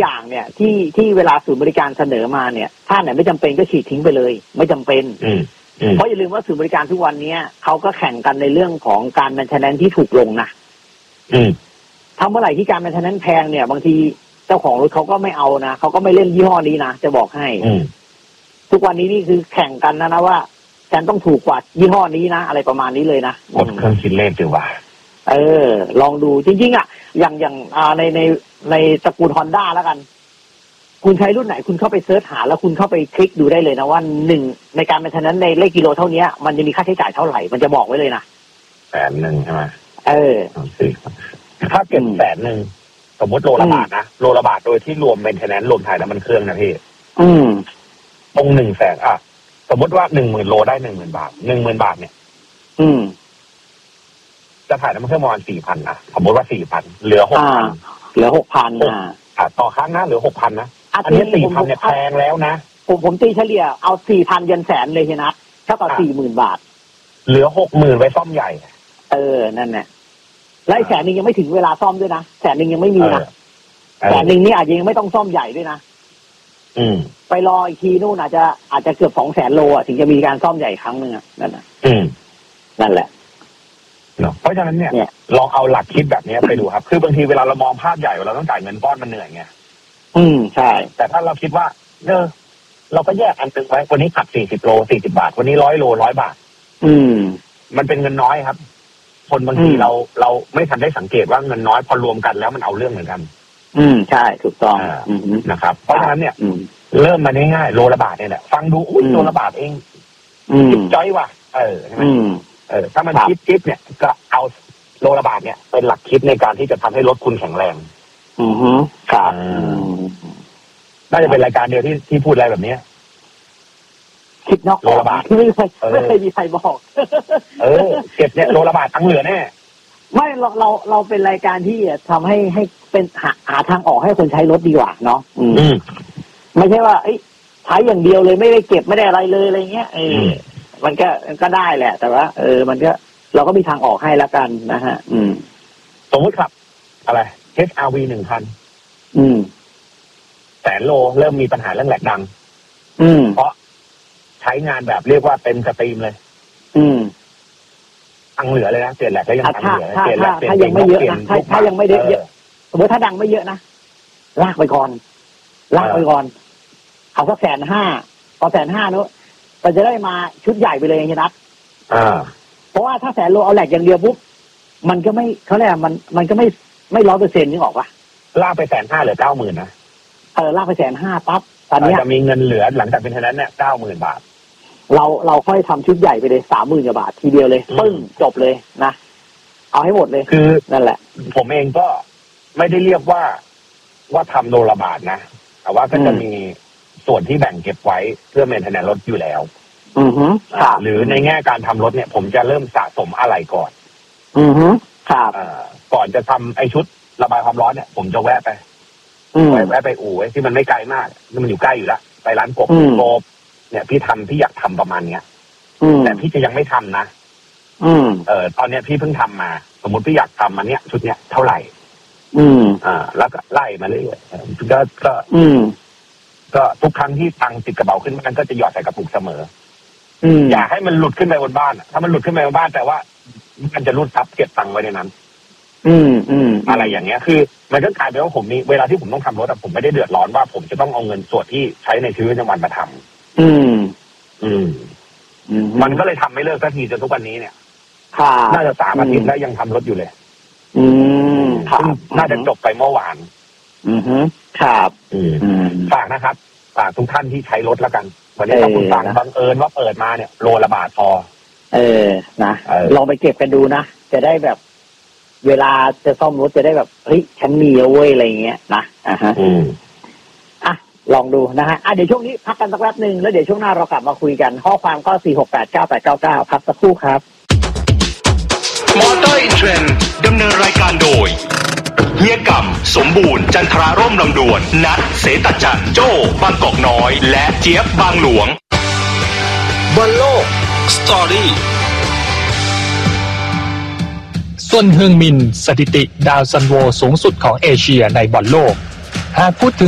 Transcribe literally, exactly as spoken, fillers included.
อย่างเนี่ยที่ที่เวลาศูนย์บริการเสนอมาเนี่ยถ้าไหนไม่จำเป็นก็ฉีดทิ้งไปเลยไม่จำเป็นเพราะอย่าลืมว่าศูนย์บริการทุกวันนี้เขาก็แข่งกันในเรื่องของการแมนเทนแนนซ์ที่ถูกลงนะถ้าเมื่อไหร่ที่การแมนเทนแนนซ์แพงเนี่ยบางทีเจ้าของรถเขาก็ไม่เอานะเขาก็ไม่เล่นยี่ห้อนี้นะจะบอกให้ทุกวันนี้นี่คือแข่งกันนะนะว่าฉันต้องถูกกว่ายี่ห้อนี้นะอะไรประมาณนี้เลยนะกดเครื่องคิดเลขดีกว่าเออลองดูจริงๆอ่ะอย่างอย่างอ่าในในในตระกูล Honda แล้วกันคุณใช้รุ่นไหนคุณเข้าไปเสิร์ชหาแล้วคุณเข้าไปคลิกดูได้เลยนะว่าหนึ่งในการเป็นฉะนั้นในเลขกิโลเท่านี้มันจะมีค่าใช้จ่ายเท่าไหร่มันจะบอกไว้เลยนะแสนหนึ่งใช่ไหมเออถ้าเก็บแสนหนึ่งสมมติโลละบาทนะโลละบาทโดยที่รวมเป็นฉะนั้นรวมถ่ายแล้วมันเครื่องนะพี่อืมตรงหนึ่งแสนอ่ะสมมติว่าหนึ่งหมื่นโลได้หนึ่งหมื่นบาทหนึ่งหมื่นบาทเนี่ยอืมจะถ่ายน้ำมันเครื่องประมาณสี่พันนะสมมติว่าสี่พันเหลือหกพันเหลือหกพันอ่าต่อครั้งนะเหลือหกพันนะอันนี้สี่พันเนี่ยแพงแล้วนะผมผมตีเฉลี่ยเอาสี่พันยันแสนเลยทีนะเท่ากับสี่หมื่นบาทเหลือหกหมื่นไว้ซ่อมใหญ่เออนั่นแหละและแสนหนึ่งยังไม่ถึงเวลาซ่อมด้วยนะแสนหนึ่งยังไม่มีนะแสนหนึ่งนี่อาจจะยังไม่ต้องซ่อมใหญ่ด้วยนะอืมไปรออีกทีนู่นอาจจะอาจจะเกือบสองแสนโลอ่ะถึงจะมีการซ่อมใหญ่ครั้งหนึ่งอ่ะนั่นนะอืมนั่นแหละเพราะฉะนั้นเนี่ยลองเอาหลักคิดแบบนี้ไปดูครับคือบางทีเวลาเรามองภาพใหญ่เราต้องจ่ายเงินก้อนมันเหนื่อยไงอืมใช่แต่ถ้าเราคิดว่าเออเราก็แยกอันตึงไว้วันนี้ขับสี่สิบโลสี่สิบาทวันนี้ร้อยโลร้อยบาทอืมมันเป็นเงินน้อยครับคนบางทีเราเราไม่ทันได้สังเกตว่าเงินน้อยพอรวมกันแล้วมันเอาเรื่องเหมือนกันอืมใช่ถูกต้องนะครับเพราะฉะนั้นเนี่ยเริ่มมาง่ายๆโลละบาทเนี่ยแหละฟังดูอุ้ยโลละบาทเองจิ๊บจ้อยว่ะเออใช่ไหมเออถ้ามันจิ๊บจิ๊บเนี่ยก็เอาโลละบาทเนี่ยเป็นหลักคิดในการที่จะทำให้รถคุณแข็งแรงอือฮึครับน่าจะเป็นรายการเดียวที่ที่พูดอะไรแบบนี้คิดนอกโลละบาทไม่เคยไม่เคยมีใครบอกเออเก็บเนี่ยโลละบาททั้งเหลือแน่ไม่เราเราเราเป็นรายการที่ทำให้ให้เป็นหาหาทางออกให้คนใช้รถดีกว่าเนาะอืมไม่ใช่ว่าเอ้ยใช้อย่างเดียวเลยไม่ได้เก็บไม่ได้อะไรเลยอะไรเงี้ยเออมันก็ก็ได้แหละแต่ว่าเออมันก็เราก็มีทางออกให้แล้วกันนะฮะอืมสมมติครับอะไร เอช อาร์ วี หนึ่งพันอืมแสนโลเริ่มมีปัญหาเรื่องแหลกดังอืมเพราะใช้งานแบบเรียกว่าเป็นสตรีมเลยอืมทังเหลือเลยนะเปลี่ยนแหลกก็ยังทังเหลือเปลี่ยนแหลกถ้ายังไม่เยอะนะถ้าถ้ายังไม่เยอะสมมติถ้าดังไม่เยอะนะลากไปก่อนลากไปก่อนเอาสักแสนห้าพอแสนห้านู้นมันจะได้มาชุดใหญ่ไปเลยไงนัดอ่าเพราะว่าถ้าแสนโลเอาแหลกอย่างเดียวปุ๊บมันก็ไม่เขาเรียกมันมันก็ไม่ไม่ร้อยเปอร์เซ็นต์นึกออกปะลากไปแสนห้าเหลือเก้าหมื่นนะเออลากไปแสนห้าปั๊บตอนนี้จะมีเงินเหลือหลังจากเป็นเท่านั้นเนี่ยเก้าหมื่นบาทเราเราค่อยทำชุดใหญ่ไปเลยสามหมื่นกว่าบาททีเดียวเลยปึ้งจบเลยนะเอาให้หมดเลยคือนั่นแหละผมเองก็ไม่ได้เรียกว่าว่าทำโลละบาทนะแต่ว่าก็จะมีส่วนที่แบ่งเก็บไว้เพื่อเมนเทนแนนซ์รถอยู่แล้วอือฮึหรือในแง่การทำรถเนี่ยผมจะเริ่มสะสมอะไรก่อนอือฮึครับก่อนจะทำไอชุดระบายความร้อนเนี่ยผมจะแวะไปแวะแวะไปอู่ไว้ที่มันไม่ไกลมากมันอยู่ใกล้อยู่แล้วไปร้านกบโกบเนี่ยพี่ทำพี่อยากทำประมาณเนี้ยแต่พี่จะยังไม่ทำนะเออตอนเนี้ยพี่เพิ่งทำมาสมมติพี่อยากทำมันเนี้ยชุดเนี้ยเท่าไหร่อืมอ่าแล้วก็ไล่มาเรื่อยๆก็ก็อืมก็ทุกครั้งที่ตังติดกระเป๋าขึ้นมันก็จะหยอดใส่กระปุกเสมออืมอย่าให้มันหลุดขึ้นไปบนบ้านถ้ามันหลุดขึ้นไปบนบ้านแต่ว่ามันจะรูดซับเก็บตังค์ไว้ในนั้นอืมอืมอะไรอย่างเงี้ยคือมันก็กลายเป็นว่าผมมีเวลาที่ผมต้องทำรถอะผมไม่ได้เดือดร้อนว่าผมจะต้องเอาเงินส่วนที่ใช้ในชีวิตประจำวันมาทำอืมอืมมันก็เลยทำไม่เลิกสักทีจนทุกวันนี้เนี่ยน่าจะสามอาทิตย์แล้วยังทำรถอยู่เลยอืมน่าจะจบไปเมื่อวานอือฮึครับอืมฝากนะครับฝากทุกท่านที่ใช้รถแล้วกันวันนี้ถ้าคุณฟังบังเอิญว่าเปิดมาเนี่ยโลละบาทพอเออนะลองไปเก็บกันดูนะจะได้แบบเวลาจะซ่อมรถจะได้แบบเฮ้ยฉันมีเอาไว้อะไรเงี้ยนะอ่าฮะอืมอ่ะลองดูนะฮะอ่ะเดี๋ยวช่วงนี้พักกันสักแป๊บนึงแล้วเดี๋ยวช่วงหน้าเรากลับมาคุยกันข้อความก็สี่หกแปดเก้าแปดเก้าเก้าพักสักครู่ครับมอเตอร์อินเทรนด์ดำเนินรายการโดยเฮียกำสมบูรณ์จันทราร่มลำดวนนัดเสตจันโจ้บางกอกน้อยและเจี๊ยบบางหลวงบอลโลกสตอรี่ส่วนเฮืองมินสถิติดาวซันโวสูงสุดของเอเชียในบอลโลกหากพูดถึง